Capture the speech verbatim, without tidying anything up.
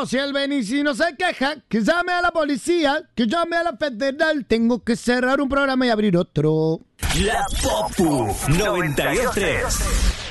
No, si el Benicino se queja, que llame a la policía, que llame a la federal. Tengo que cerrar un programa y abrir otro. La Popu noventa y dos punto tres.